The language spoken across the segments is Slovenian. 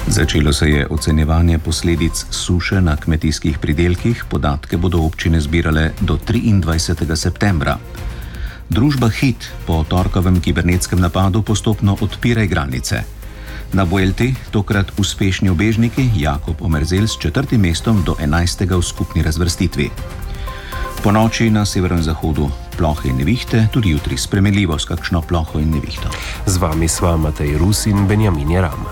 Začelo se je ocenjevanje posledic suše na kmetijskih pridelkih, podatke bodo občine zbirale do 23. septembra. Družba Hit po torkovem kibernetskem napadu postopno odpira igralnice. Na Vuelti tokrat uspešni ubežniki, Jakob Omerzel s 4. mestom do 11. v skupni razvrstitvi. Po noči na severozahodu plohe in nevihte, tudi jutri spremenljivo s kakšno ploho in nevihto. Z vami sva Matej Rus in Benjamin Jeram.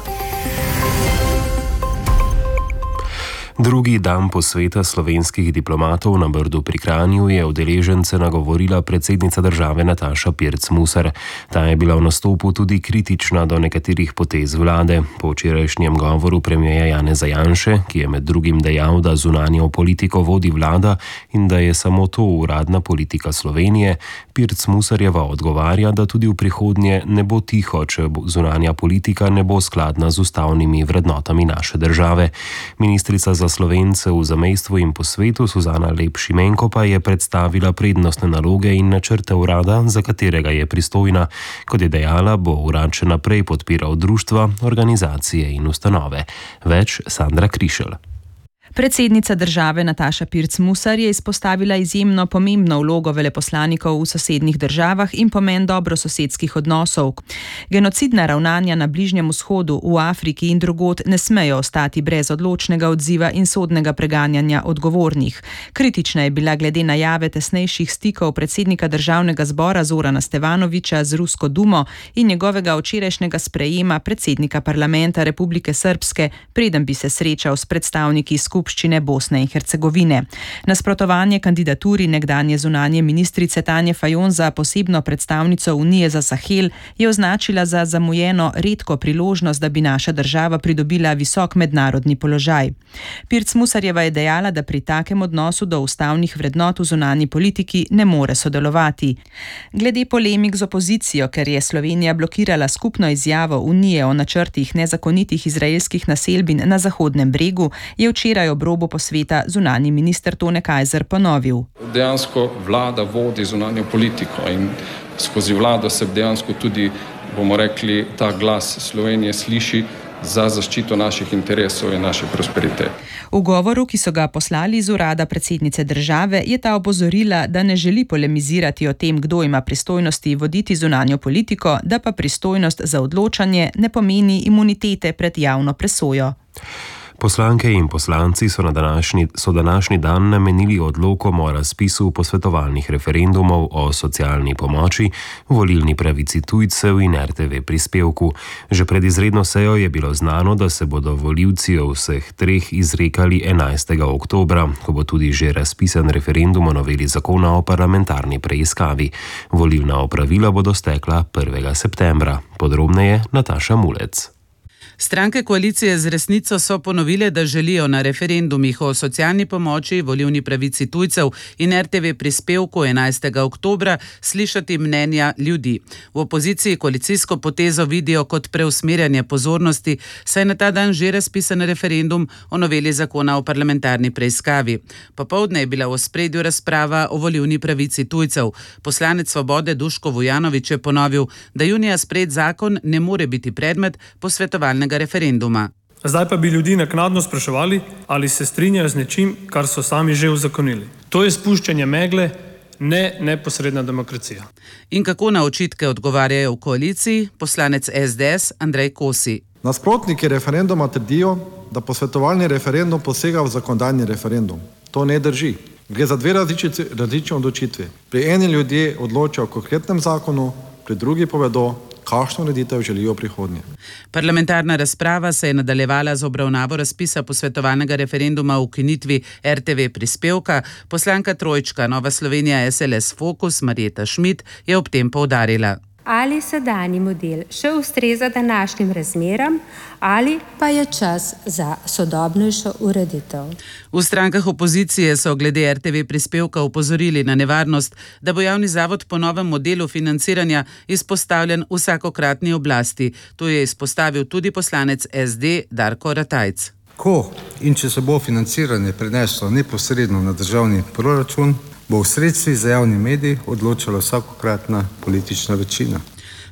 Drugi dan posveta slovenskih diplomatov na Brdu pri Kranju je udeležence nagovorila predsednica države Nataša Pirc Musar. Ta je bila v nastopu tudi kritična do nekaterih potez vlade. Po včerajšnjem govoru premierja Janeza Janše, ki je med drugim dejal, da zunanjo politiko vodi vlada in da je samo to uradna politika Slovenije, Pirc Musarjeva odgovarja, da tudi v prihodnje ne bo tiho, če zunanja politika ne bo skladna z ustavnimi vrednotami naše države. Ministrica za Slovence v zamejstvu in po svetu Suzana Lep Šimenko pa je predstavila prednostne naloge in načrte urada, za katerega je pristojna. Kot je dejala, bo urad še naprej podpiral društva, organizacije in ustanove. Več Sandra Krišelj. Predsednica države Nataša Pirc Musar je izpostavila izjemno pomembno vlogo veleposlanikov v sosednjih državah in pomen dobrososedskih odnosov. Genocidna ravnanja na Bližnjem vzhodu, v Afriki in drugod ne smejo ostati brez odločnega odziva in sodnega preganjanja odgovornih. Kritična je bila glede najave tesnejših stikov predsednika državnega zbora Zorana Stevanovića z Rusko dumo in njegovega včerajšnjega sprejema predsednika parlamenta Republike Srpske, preden bi se srečal s predstavniki Skupščine Bosne in Hercegovine. Nasprotovanje kandidaturi nekdanje zunanje ministrice Tanje Fajon za posebno predstavnico Unije za Sahel je označila za zamujeno redko priložnost, da bi naša država pridobila visok mednarodni položaj. Pirc Musarjeva je dejala, da pri takem odnosu do ustavnih vrednot v zunanji politiki ne more sodelovati. Glede polemik z opozicijo, ker je Slovenija blokirala skupno izjavo Unije o načrtih nezakonitih izraelskih naselbin na Zahodnem bregu, je včeraj ob robu posveta zunanji minister Tone Kajzer ponovil. Dejansko vlada vodi zunanjo politiko in skozi vlado se dejansko tudi, bomo rekli, ta glas Slovenije sliši za zaščito naših interesov in naše prosperitete. V govoru, ki so ga poslali iz urada predsednice države, je ta opozorila, da ne želi polemizirati o tem, kdo ima pristojnosti voditi zunanjo politiko, da pa pristojnost za odločanje ne pomeni imunitete pred javno presojo. Poslanke in poslanci so današnji dan namenili odlokom o razpisu posvetovalnih referendumov o socialni pomoči, volilni pravici tujcev in RTV prispevku. Že pred izredno sejo je bilo znano, da se bodo volivci o vseh treh izrekali 11. oktobra, ko bo tudi že razpisan referendum o noveli zakona o parlamentarni preiskavi. Volilna opravila bodo stekla 1. septembra. Podrobneje Nataša Mulec. Stranke koalicije z Resnico so ponovile, da želijo na referendumih o socialni pomoči, volilni pravici tujcev in RTV prispevku 11. oktobra slišati mnenja ljudi. V opoziciji koalicijsko potezo vidijo kot preusmerjanje pozornosti, saj na ta dan že razpisan referendum o noveli zakona o parlamentarni preiskavi. Popoldne je bila v ospredju razprava o volilni pravici tujcev. Poslanec Svobode Duško Vujanović je ponovil, da junija sprejet zakon ne more biti predmet posvetovalnega referenduma. Zdaj pa bi ljudi naknadno spraševali, ali se strinjajo z nečim, kar so sami že uzakonili. To je spuščanje megle, ne neposredna demokracija. In kako na očitke odgovarjajo v koaliciji? Poslanec SDS Andrej Kosi. Nasprotniki referenduma trdijo, da posvetovalni referendum posega v zakonodajni referendum. To ne drži. Gre za dve različne odločitve. Pri eni ljudje odločajo o konkretnem zakonu, pri drugi povedo, kakšno ureditev želijo prihodnje. Parlamentarna razprava se je nadaljevala z obravnavo razpisa posvetovalnega referenduma o ukinitvi RTV prispevka. Poslanka trojčka Nova Slovenija SLS Fokus Marjeta Šmit je ob tem poudarila. Ali sedanji model še ustreza današnjim razmeram ali pa je čas za sodobnejšo ureditev. V strankah opozicije so glede RTV prispevka opozorili na nevarnost, da bo javni zavod po novem modelu financiranja izpostavljen vsakokratni oblasti. To je izpostavil tudi poslanec SD Darko Ratajc. Ko in če se bo financiranje preneslo neposredno na državni proračun, bo v sredstvih za javni medij odločala vsakokratna politična večina.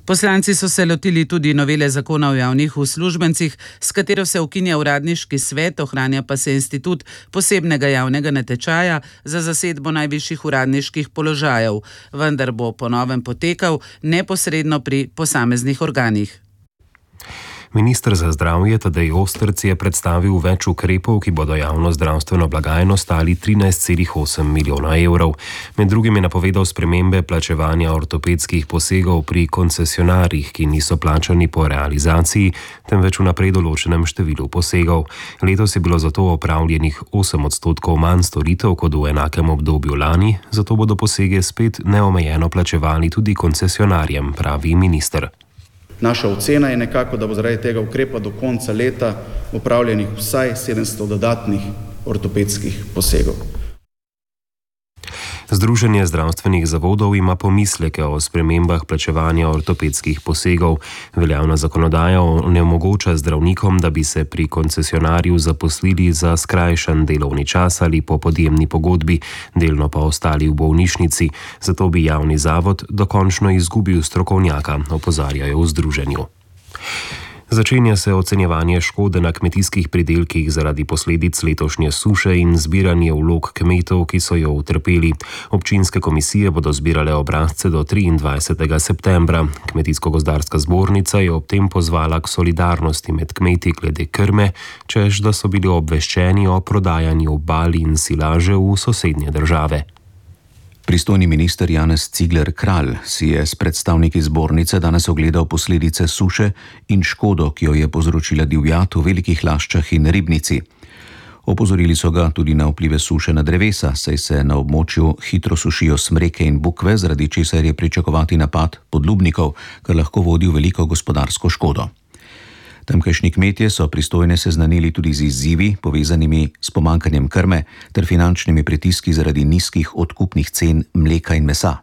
Poslanci so se lotili tudi novele zakona o javnih uslužbencih, s katero se ukinja uradniški svet, ohranja pa se institut posebnega javnega natečaja za zasedbo najvišjih uradniških položajev, vendar bo po novem potekal neposredno pri posameznih organih. Minister za zdravje Tadej Ostrc je predstavil več ukrepov, ki bodo javno zdravstveno blagajno stali 13,8 milijona evrov. Med drugim je napovedal spremembe plačevanja ortopedskih posegov pri koncesionarjih, ki niso plačani po realizaciji, temveč v naprej določenem številu posegov. Letos je bilo zato opravljenih 8% manj storitev kot v enakem obdobju lani, zato bodo posege spet neomejeno plačevali tudi koncesionarjem, pravi minister. Naša ocena je nekako, da bo zaradi tega ukrepa do konca leta opravljenih vsaj 700 dodatnih ortopedskih posegov. Združenje zdravstvenih zavodov ima pomisleke o spremembah plačevanja ortopedskih posegov. Veljavna zakonodaja onemogoča zdravnikom, da bi se pri koncesionarju zaposlili za skrajšan delovni čas ali po podjemni pogodbi, delno pa ostali v bolnišnici. Zato bi javni zavod dokončno izgubil strokovnjaka, opozarjajo v združenju. Začenja se ocenjevanje škode na kmetijskih pridelkih zaradi posledic letošnje suše in zbiranje vlog kmetov, ki so jo utrpeli. Občinske komisije bodo zbirale obrazce do 23. septembra. Kmetijsko-gozdarska zbornica je ob tem pozvala k solidarnosti med kmeti glede krme, češ da so bili obveščeni o prodajanju bal in silaže v sosednje države. Pristojni minister Janez Cigler Kralj si je s predstavniki zbornice danes ogledal posledice suše in škodo, ki jo je povzročila divjad v velikih laščah in ribnici. Opozorili so ga tudi na vplive suše na drevesa, saj se na območju hitro sušijo smreke in bukve, zaradi česar je pričakovati napad podlubnikov, kar lahko vodi v veliko gospodarsko škodo. Tamkajšnji kmetje so pristojne seznanili tudi z izzivi, povezanimi s pomanjkanjem krme ter finančnimi pritiski zaradi nizkih odkupnih cen mleka in mesa.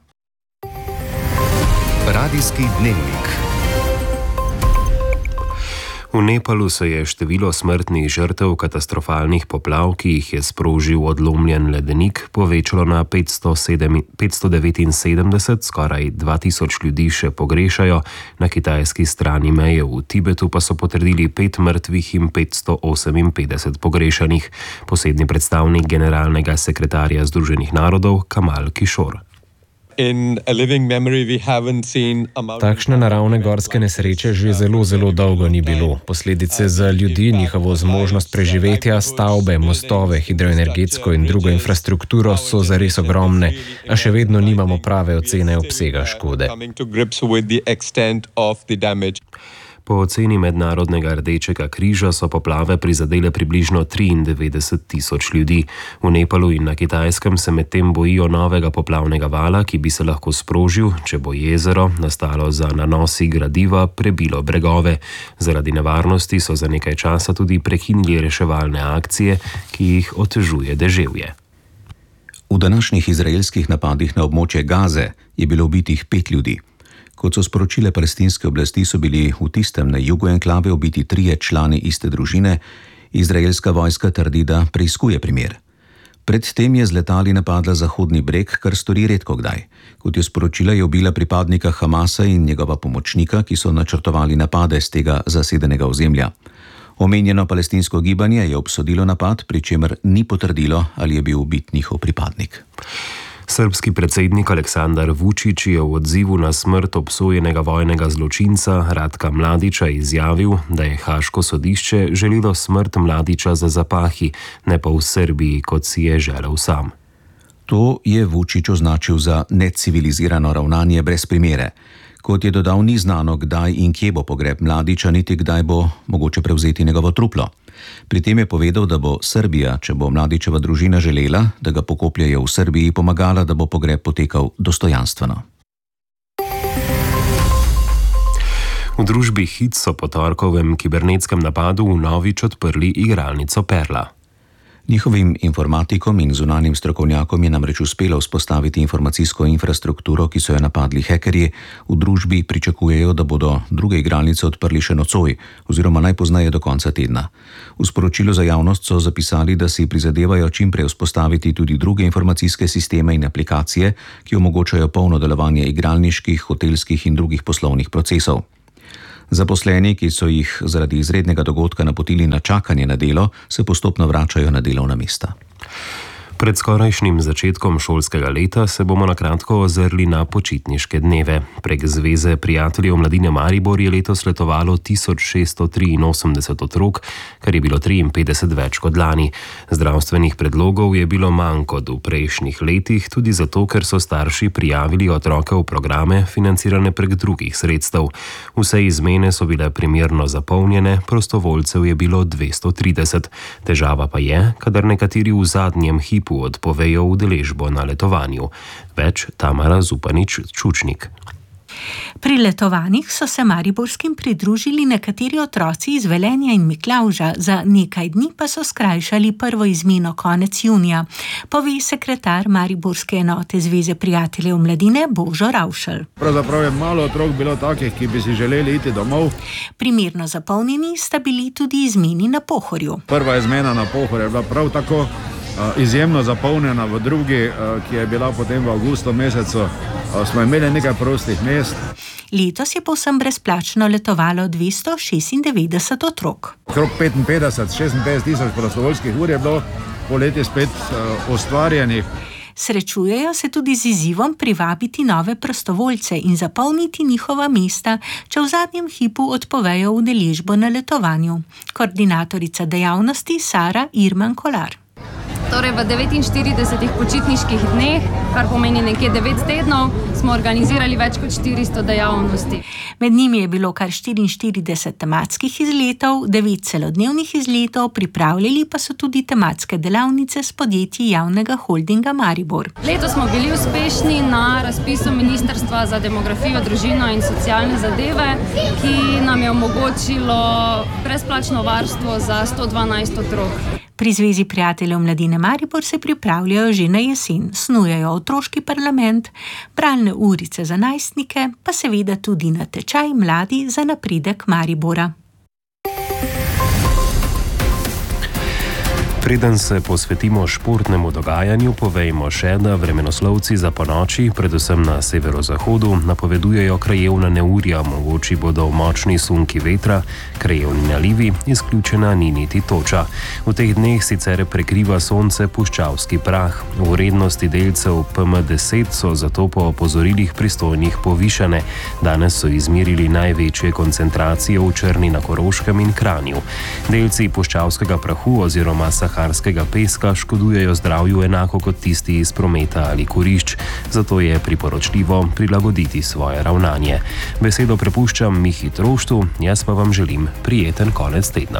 Radijski dnevnik. V Nepalu se je število smrtnih žrtev katastrofalnih poplav, ki jih je sprožil odlomljen ledenik, povečalo na 579, skoraj 2000 ljudi še pogrešajo, na kitajski strani meje v Tibetu pa so potrdili 5 mrtvih in 558 pogrešanih. Posebni predstavnik generalnega sekretarja Združenih narodov Kamal Kishore. Takšne naravne gorske nesreče že zelo dolgo ni bilo. Posledice za ljudi, njihovo zmožnost preživetja, stavbe, mostove, hidroenergetsko in drugo infrastrukturo so zares ogromne, a še vedno nimamo prave ocene obsega škode. Po oceni Mednarodnega rdečega križa so poplave prizadele približno 93,000 ljudi. V Nepalu in na Kitajskem se medtem bojijo novega poplavnega vala, ki bi se lahko sprožil, če bo jezero, nastalo za nanosi gradiva, prebilo bregove. Zaradi nevarnosti so za nekaj časa tudi prekinili reševalne akcije, ki jih otežuje deževje. V današnjih izraelskih napadih na območje Gaze je bilo ubitih 5 ljudi. Kot so sporočile palestinske oblasti, so bili v tistem na jugu enklave ubiti 3 člani iste družine. Izraelska vojska trdi, da preiskuje primer. Predtem je z letali napadla Zahodni breg, kar stori redko kdaj. Kot je sporočila, je ubila pripadnika Hamasa in njegova pomočnika, ki so načrtovali napade z tega zasedenega ozemlja. Omenjeno palestinsko gibanje je obsodilo napad, pri čemer ni potrdilo, ali je bil ubit njihov pripadnik. Srbski predsednik Aleksandar Vučić je v odzivu na smrt obsojenega vojnega zločinca Ratka Mladića izjavil, da je Haaško sodišče želelo smrt Mladića za zapahi, ne pa v Srbiji, kot si je želel sam. To je Vučić označil za necivilizirano ravnanje brez primere. Kot je dodal, ni znano, kdaj in kje bo pogreb Mladića, niti kdaj bo mogoče prevzeti njegovo truplo. Pri tem je povedal, da bo Srbija, če bo Mladićeva družina želela, da ga pokopljejo v Srbiji, pomagala, da bo pogreb potekal dostojanstveno. V družbi Hit so po torkovem kibernetskem napadu vnovič odprli igralnico Perla. Njihovim informatikom in zunanjim strokovnjakom je namreč uspelo vzpostaviti informacijsko infrastrukturo, ki so jo napadli hekerji. V družbi pričakujejo, da bodo druge igralnice odprli še nocoj oziroma najpozneje do konca tedna. V sporočilu za javnost so zapisali, da si prizadevajo čimprej vzpostaviti tudi druge informacijske sisteme in aplikacije, ki omogočajo polno delovanje igralniških, hotelskih in drugih poslovnih procesov. Zaposleni, ki so jih zaradi izrednega dogodka napotili na čakanje na delo, se postopno vračajo na delovna mesta. Pred skorajšnjim začetkom šolskega leta se bomo na kratko ozrli na počitniške dneve. Prek Zveze prijateljev mladine Maribor je letos letovalo 1683 otrok, kar je bilo 53 več kot lani. Zdravstvenih predlogov je bilo manj kot v prejšnjih letih, tudi zato, ker so starši prijavili otroke v programe, financirane prek drugih sredstev. Vse izmene so bile primerno zapolnjene, prostovoljcev je bilo 230. Težava pa je, kadar nekateri v zadnjem hipu odpovejo udeležbo na letovanju. Več Tamara Zupanič-Čučnik. Pri letovanjih so se mariborskim pridružili nekateri otroci iz Velenja in Miklavža, za nekaj dni pa so skrajšali prvo izmeno konec junija, pove sekretar mariborske enote Zveze prijateljev mladine Božo Ravšel. Pravzaprav je malo otrok bilo takih, ki bi si želeli iti domov. Primerno zapolnjeni sta bili tudi izmeni na Pohorju. Prva izmena na Pohorju je bila prav tako izjemno zapolnjena, v drugi, ki je bila potem v avgustu mesecu, smo imeli nekaj prostih mest. Letos je povsem brezplačno letovalo 296 otrok. Okrog 55-56 tisoč prostovoljskih ur je bilo poleti spet ustvarjenih. Srečujejo se tudi z izzivom privabiti nove prostovoljce in zapolniti njihova mesta, če v zadnjem hipu odpovejo udeležbo na letovanju. Koordinatorica dejavnosti Sara Irman Kolar. Torej v 49 počitniških dneh, kar pomeni nekje 9 tednov, smo organizirali več kot 400 dejavnosti. Med njimi je bilo kar 44 tematskih izletov, 9 celodnevnih izletov, pripravljali pa so tudi tematske delavnice s podjetji javnega holdinga Maribor. Letos smo bili uspešni na razpisu Ministrstva za demografijo, družino in socialne zadeve, ki nam je omogočilo brezplačno varstvo za 112 otrok. Pri Zvezi prijateljev mladine Maribor se pripravljajo že na jesen, snujejo otroški parlament, bralne urice za najstnike, pa seveda tudi na tečaj Mladi za napredek Maribora. Preden se posvetimo športnemu dogajanju, povejmo še, da vremenoslovci za ponoči, predvsem na severozahodu, napovedujejo krajevna neurja, mogoči bodo močni sunki vetra, krajevni nalivi, izključena ni niti toča. V teh dneh sicer prekriva sonce puščavski prah. Vrednosti delcev PM10 so zato po opozorilih pristojnih povišane. Danes so izmerili največje koncentracije v Črni na Koroškem in Kranju. Delci puščavskega prahu oziroma saharskega peska škodujejo zdravju enako kot tisti iz prometa ali kurišč, zato je priporočljivo prilagoditi svoje ravnanje. Besedo prepuščam Mihi Troštu, jaz pa vam želim prijeten konec tedna.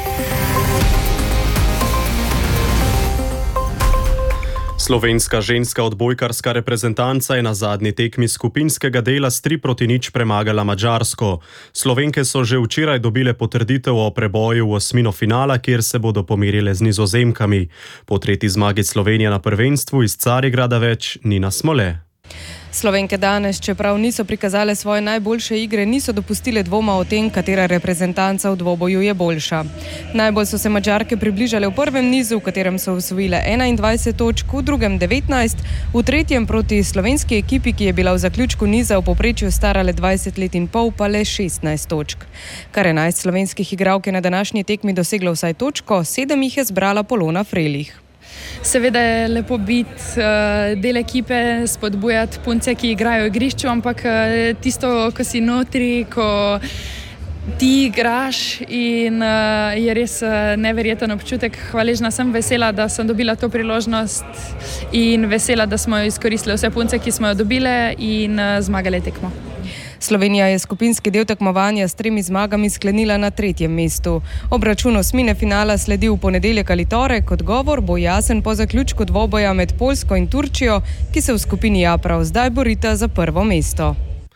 Slovenska ženska odbojkarska reprezentanca je na zadnji tekmi skupinskega dela s 3-0 premagala Madžarsko. Slovenke so že včeraj dobile potrditev o preboju v osmino finala, kjer se bodo pomirile z Nizozemkami. Po tretji zmagi Slovenije na prvenstvu iz Carigrada več Nina Smole. Slovenke danes, čeprav niso prikazale svoje najboljše igre, niso dopustile dvoma o tem, katera reprezentanca v dvoboju je boljša. Najbolj so se Madžarke približale v prvem nizu, v katerem so osvojile 21 točk, v drugem 19, v tretjem proti slovenski ekipi, ki je bila v zaključku niza v povprečju stara le 20 let in pol, pa le 16 točk. Kar 11 slovenskih igralk je na današnji tekmi doseglo vsaj točko, 7 jih je zbrala Polona Frelih. Seveda je lepo biti del ekipe, spodbujati punce, ki igrajo v igrišču, ampak tisto, ko si notri, ko ti igraš in je res neverjeten občutek. Hvaležna sem, vesela, da sem dobila to priložnost in vesela, da smo jo izkoristili vse punce, ki smo jo dobile in zmagali tekmo. Slovenija je skupinski del tekmovanja s 3 zmagami sklenila na 3. mestu. Obračun osmine finala sledi v ponedeljek ali torek, odgovor bo jasen po zaključku dvoboja med Poljsko in Turčijo, ki se v skupini A prav zdaj borita za prvo mesto.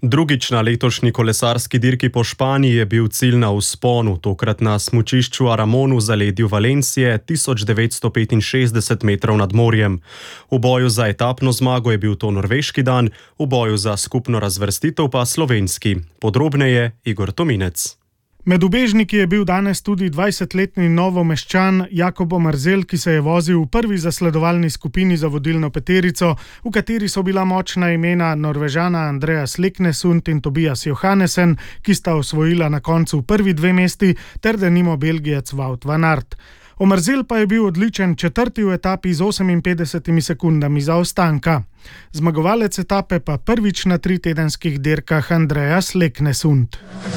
Drugič na letošnji kolesarski dirki po Španiji je bil cilj na vzponu, tokrat na smučišču Aramon v zaledju Valencije, 1965 metrov nad morjem. V boju za etapno zmago je bil to norveški dan, v boju za skupno razvrstitev pa slovenski. Podrobneje Igor Tominec. Med ubežniki je bil danes tudi 20-letni novomeščan Jakob Omerzel, ki se je vozil v prvi zasledovalni skupini za vodilno peterico, v kateri so bila močna imena Norvežana Andreas Leknesund in Tobias Johannesen, ki sta osvojila na koncu prvi 2 mesti, ter denimo Belgijec Wout van Aert. Omerzel pa je bil odličen 4. v etapi z 58 sekundami zaostanka. Zmagovalec etape pa prvič na 3-tedenskih dirkah Andreas Leknesund.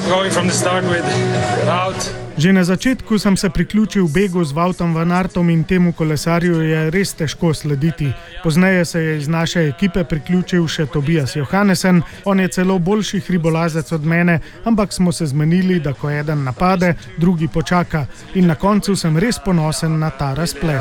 Že na začetku sem se priključil begu z Woutom van Aertom in temu kolesarju je res težko slediti. Pozneje se je iz naše ekipe priključil še Tobias Johannesen, on je celo boljši hribolazec od mene, ampak smo se zmenili, da ko eden napade, drugi počaka. In na koncu sem res ponosen na ta razplet.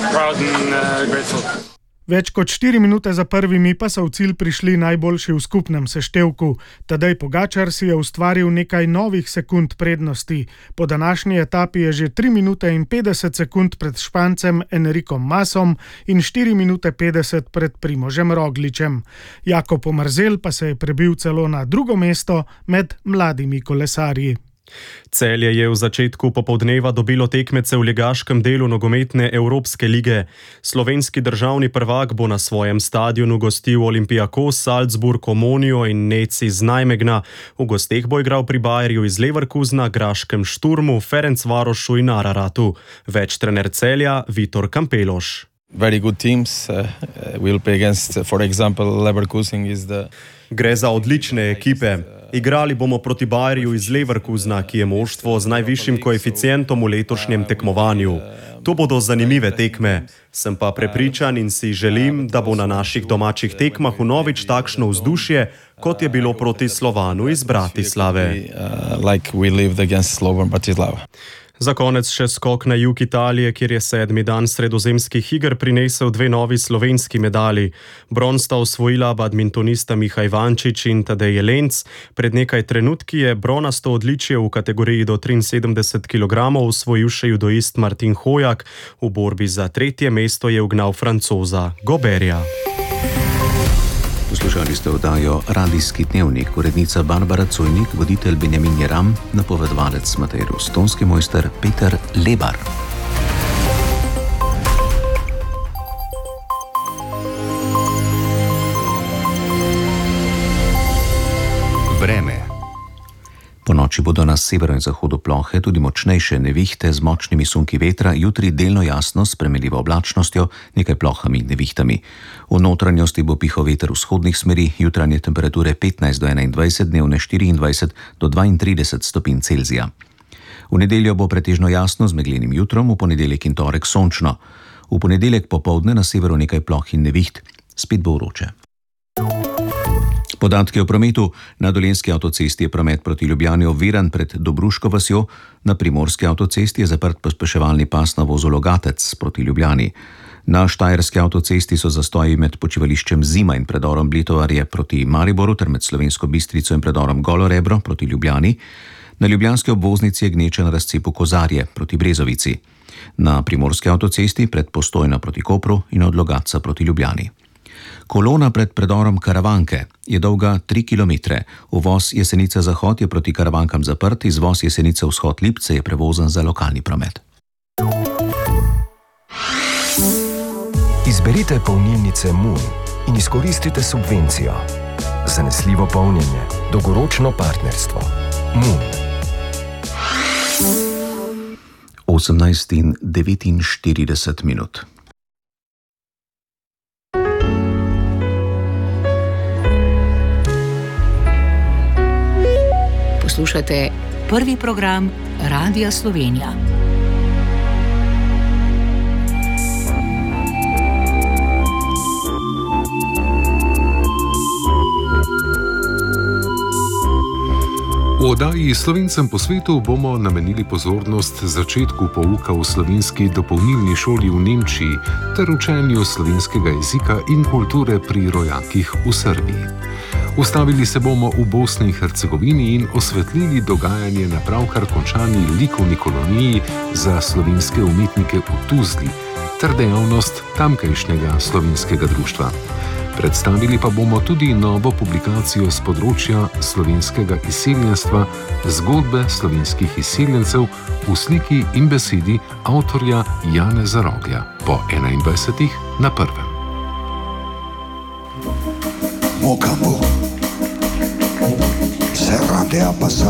Več kot 4 minute za prvimi pa so v cilj prišli najboljši v skupnem seštevku. Tadej Pogačar si je ustvaril nekaj novih sekund prednosti. Po današnji etapi je že 3 minute in 50 sekund pred Špancem Enricom Masom in 4 minute 50 pred Primožem Rogličem. Jakob Omerzel pa se je prebil celo na 2. mesto med mladimi kolesarji. Celje je v začetku popoldneva dobilo tekmece v ligaškem delu nogometne Evropske lige. Slovenski državni prvak bo na svojem stadionu gostil Olympiakos, Salzburg, Omonijo in Neci z Nijmegna. V gosteh bo igral pri Bayerju iz Leverkusena, Graškem Šturmu, Ferencvarošu in Araratu. Več trener Celja Vitor Kampeloš. Very good teams. We'll play against, for example, Leverkusen is the... Gre za odlične ekipe. Igrali bomo proti Bayerju iz Leverkusena, ki je moštvo z najvišjim koeficientom v letošnjem tekmovanju. To bodo zanimive tekme. Sem pa prepričan in si želim, da bo na naših domačih tekmah vnovič takšno vzdušje, kot je bilo proti Slovanu iz Bratislave. Za konec še skok na jug Italije, kjer je 7. dan sredozemskih iger prinesel 2 novi slovenski medalji. Bron sta osvojila badmintonista Miha Ivančič in Tadej Jelenc. Pred nekaj trenutki je bronasto odličje v kategoriji do 73 kg osvojil še judoist Martin Hojak. V borbi za 3. mesto je ugnal Francoza Goberja. Poslušali ste oddajo Radijski dnevnik, urednica Barbara Cojnik, voditelj Benjamin Jeram, napovedovalec Matej Rus, tonski mojster Peter Lebar. Vreme. Po noči bodo na severu in zahodu plohe, tudi močnejše nevihte z močnimi sunki vetra, jutri delno jasno s spremenljivo oblačnostjo, nekaj plohami in nevihtami. V notranjosti bo pihal veter vzhodnih smeri, jutranje temperature 15 do 21, dnevne 24 do 32 stopinj Celzija. V nedeljo bo pretežno jasno z meglenim jutrom, v ponedeljek in torek sončno. V ponedeljek popoldne na severu nekaj ploh in neviht, spet bo vroče. Podatki o prometu. Na Dolenjski avtocesti je promet proti Ljubljani oviran pred Dobruško vasjo, na Primorski avtocesti je zaprt pospeševalni pas na vozu Logatec proti Ljubljani. Na Štajerski avtocesti so zastoji med počivališčem Zima in predorom Blitovarje proti Mariboru ter med Slovensko Bistrico in predorom Golo Rebro proti Ljubljani. Na ljubljanski obvoznici je gneča na razcepu Kozarje proti Brezovici. Na Primorski avtocesti pred Postojno proti Kopru in od Logatca proti Ljubljani. Kolona pred predorom Karavanke je dolga 3 km. Uvoz Jesenica Zahod je proti Karavankam zaprt, izvoz Jesenice Vzhod Lipce je prevozen za lokalni promet. Izberite polnilnice Moon in izkoristite subvencijo. Zanesljivo polnjenje, dolgoročno partnerstvo. Moon. 18:49. Poslušate prvi program Radia Slovenija. V oddaji Slovencem po svetu bomo namenili pozornost začetku pouka v slovenski dopolnilni šoli v Nemčiji ter učenju slovenskega jezika in kulture pri rojakih v Srbiji. Ustavili se bomo v Bosni in Hercegovini in osvetlili dogajanje na pravkar končani likovni koloniji za slovenske umetnike v Tuzli ter dejavnost tamkajšnjega slovenskega društva. Predstavili pa bomo tudi novo publikacijo z področja slovenskega izseljenstva, zgodbe slovenskih izseljencev v sliki in besedi avtorja Janeza Roglja po 21. na 1. Mokambo, Serra de Apasa.